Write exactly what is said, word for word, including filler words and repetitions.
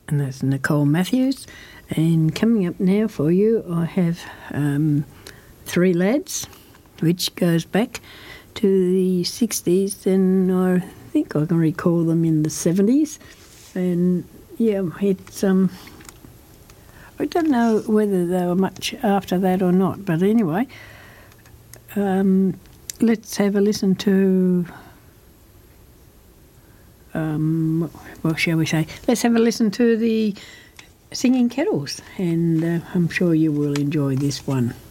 and that's Nicole Matthews. And coming up now for you, I have um, Three Lads, which goes back to the sixties, and I think I can recall them in the seventies. And yeah, it's um, I don't know whether they were much after that or not, but anyway, um, let's have a listen to. Um, what shall we say? Let's have a listen to the Singing Kettles, and uh, I'm sure you will enjoy this one.